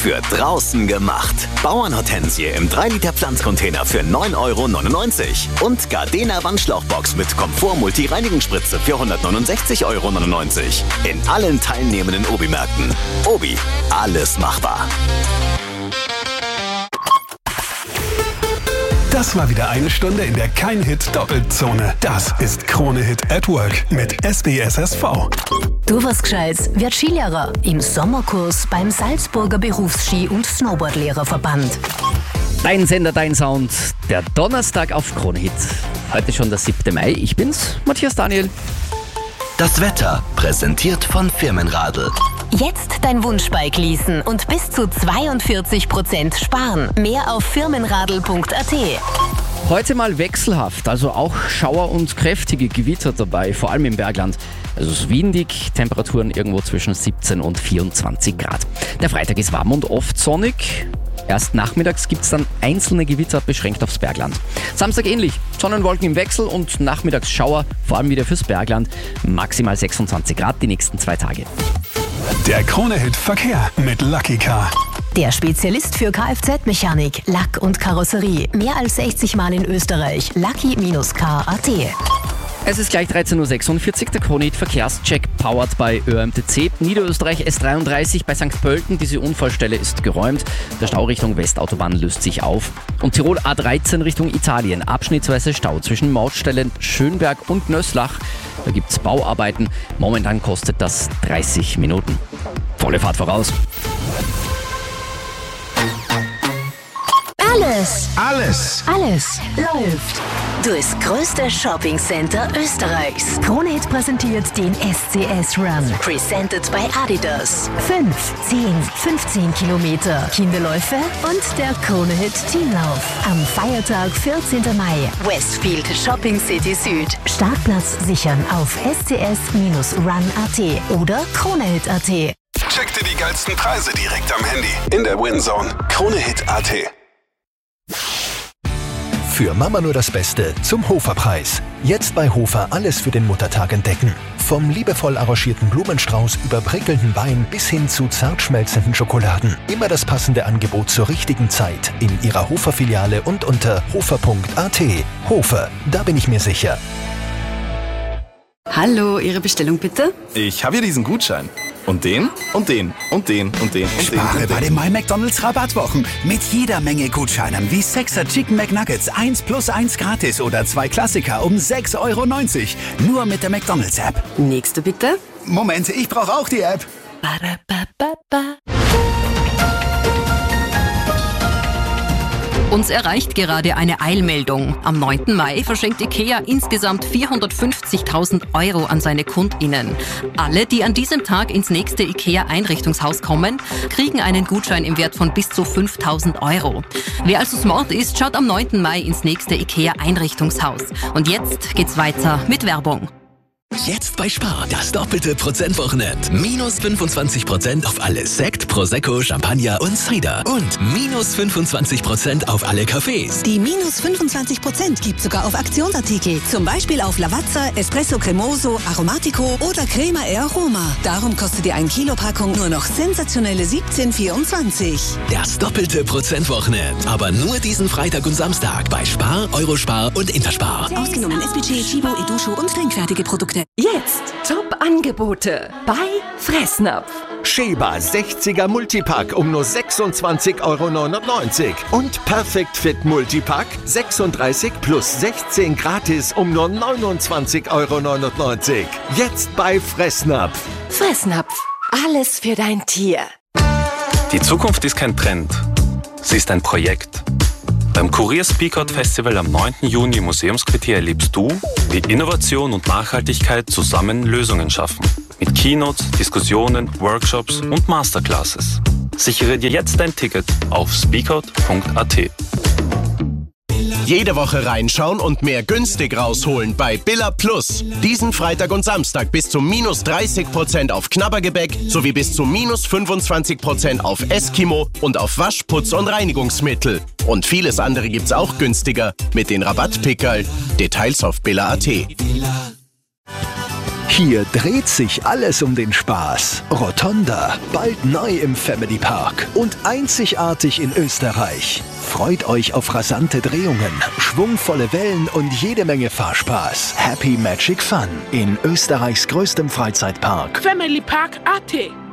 für draußen gemacht. Bauernhortensie im 3-Liter Pflanzcontainer für 9,99 € und Gardena Wandschlauchbox mit Komfort-Multi-Reinigungsspritze für 169,99 € in allen teilnehmenden Obi-Märkten. Obi, alles machbar. Das war wieder eine Stunde in der Kein-Hit-Doppelzone. Das ist Krone-Hit at Work mit SBSSV. Du was Gescheites wird Skilehrer im Sommerkurs beim Salzburger Berufsski- und Snowboardlehrerverband. Dein Sender, dein Sound, der Donnerstag auf Krone-Hit. Heute schon der 7. Mai. Ich bin's, Matthias Daniel. Das Wetter präsentiert von Firmenradl. Jetzt dein Wunschbike leasen und bis zu 42% sparen. Mehr auf firmenradl.at. Heute mal wechselhaft, also auch Schauer und kräftige Gewitter dabei, vor allem im Bergland. Also es ist windig, Temperaturen irgendwo zwischen 17 und 24 Grad. Der Freitag ist warm und oft sonnig. Erst nachmittags gibt es dann einzelne Gewitter, beschränkt aufs Bergland. Samstag ähnlich, Sonnenwolken im Wechsel und nachmittags Schauer, vor allem wieder fürs Bergland. Maximal 26 Grad die nächsten 2 Tage. Der Krone-Hit Verkehr mit Lucky Car. Der Spezialist für Kfz-Mechanik, Lack und Karosserie. Mehr als 60 Mal in Österreich. Lucky-car.at. Es ist gleich 13.46 Uhr, der Krone-Hit Verkehrscheck powered by ÖMTC. Niederösterreich S33 bei St. Pölten, diese Unfallstelle ist geräumt. Der Stau Richtung Westautobahn löst sich auf. Und Tirol A13 Richtung Italien, abschnittsweise Stau zwischen Mautstellen Schönberg und Nöslach. Da gibt es Bauarbeiten. Momentan kostet das 30 Minuten. Volle Fahrt voraus. Alles läuft. Durchs größte Shoppingcenter Österreichs. Krone-Hit präsentiert den SCS Run. Presented by Adidas. 5, 10, 15 Kilometer Kinderläufe und der Krone-Hit Teamlauf. Am Feiertag 14. Mai. Westfield Shopping City Süd. Startplatz sichern auf scs-run.at oder Krone-Hit.at. Check dir die geilsten Preise direkt am Handy in der WinZone. Krone-Hit.at. Für Mama nur das Beste zum Hofer-Preis. Jetzt bei Hofer alles für den Muttertag entdecken. Vom liebevoll arrangierten Blumenstrauß über prickelnden Wein bis hin zu zart schmelzenden Schokoladen. Immer das passende Angebot zur richtigen Zeit in Ihrer Hofer-Filiale und unter hofer.at. Hofer, da bin ich mir sicher. Hallo, Ihre Bestellung bitte? Ich habe hier diesen Gutschein. Und den, und den, und den, und den, und den. Spare bei den My McDonald's Rabattwochen. Mit jeder Menge Gutscheinen wie 6er Chicken McNuggets 1+1 gratis oder 2 Klassiker um 6,90 €. Nur mit der McDonald's App. Nächste bitte? Moment, ich brauche auch die App. Uns erreicht gerade eine Eilmeldung. Am 9. Mai verschenkt IKEA insgesamt 450.000 € an seine KundInnen. Alle, die an diesem Tag ins nächste IKEA-Einrichtungshaus kommen, kriegen einen Gutschein im Wert von bis zu 5.000 €. Wer also smart ist, schaut am 9. Mai ins nächste IKEA-Einrichtungshaus. Und jetzt geht's weiter mit Werbung. Jetzt bei Spar, das doppelte Prozentwochenend. Minus 25% auf alle Sekt, Prosecco, Champagner und Cider. Und minus 25% auf alle Cafés. Die minus 25% gibt sogar auf Aktionsartikel. Zum Beispiel auf Lavazza, Espresso Cremoso, Aromatico oder Crema e Aroma. Darum kostet die 1 Kilo Packung nur noch sensationelle 17,24. Das doppelte Prozentwochenend. Aber nur diesen Freitag und Samstag bei Spar, Eurospar und Interspar. Ausgenommen SBC, Chibo, Edusho und trinkfertige Produkte. Jetzt Top-Angebote bei Fressnapf. Sheba 60er Multipack um nur 26,99 € und Perfect Fit Multipack 36 plus 16 gratis um nur 29,99 €. Jetzt bei Fressnapf. Fressnapf, alles für dein Tier. Die Zukunft ist kein Trend, sie ist ein Projekt. Beim Kurier Speakout Festival am 9. Juni im Museumsquartier erlebst du, wie Innovation und Nachhaltigkeit zusammen Lösungen schaffen. Mit Keynotes, Diskussionen, Workshops und Masterclasses. Sichere dir jetzt dein Ticket auf speakout.at. Jede Woche reinschauen und mehr günstig rausholen bei Billa Plus. Diesen Freitag und Samstag bis zu minus 30% auf Knabbergebäck sowie bis zu minus 25% auf Eskimo und auf Waschputz und Reinigungsmittel. Und vieles andere gibt's auch günstiger mit den Rabattpickerl. Details auf billa.at. Hier dreht sich alles um den Spaß. Rotonda, bald neu im Family Park und einzigartig in Österreich. Freut euch auf rasante Drehungen, schwungvolle Wellen und jede Menge Fahrspaß. Happy Magic Fun in Österreichs größtem Freizeitpark. Family Park AT.